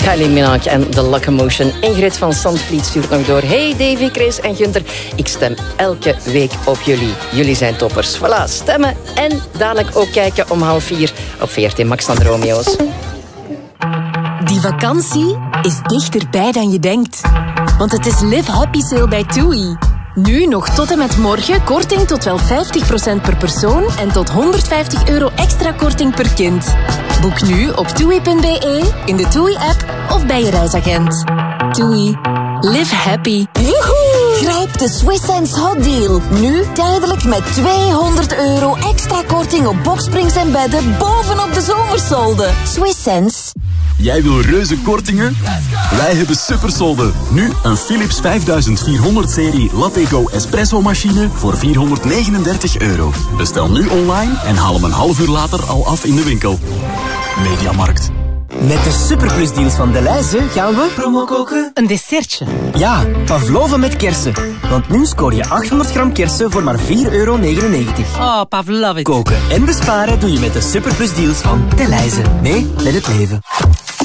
Kylie Minogue en The Locomotion. Ingrid van Zandvliet stuurt nog door. Hey Davy, Chris en Gunther. Ik stem elke week op jullie. Jullie zijn toppers. Voilà, stemmen en dadelijk ook kijken om 3:30 op VRT Max van de Romeo's. Die vakantie is dichterbij dan je denkt. Want het is Live Happy Sale bij TUI. Nu nog tot en met morgen korting tot wel 50% per persoon en tot €150 extra korting per kind. Boek nu op TUI.be, in de TUI-app of bij je reisagent. TUI. Live happy. Joehoe! Grijp de Swiss Sense Hot Deal. Nu tijdelijk met €200 extra korting op boksprings en bedden bovenop de zomersolden. Swiss Sense. Jij wil reuze kortingen? Wij hebben supersolden. Nu een Philips 5400-serie Lateco Espresso machine voor €439. Bestel nu online en haal hem een half uur later al af in de winkel. Mediamarkt. Met de superplusdeals van Delhaize gaan we promo koken. Een dessertje. Ja, pavlova met kersen. Want nu scoor je 800 gram kersen voor maar €4,99. Oh, pavlova. Koken en besparen doe je met de superplusdeals van Delhaize. Mee met het leven.